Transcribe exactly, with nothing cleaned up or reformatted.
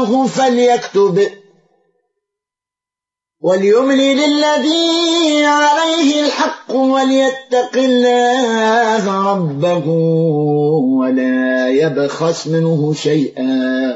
كتابه فليكتب وليملي للذي عليه الحق وليتق الله ربه ولا يبخس منه شيئا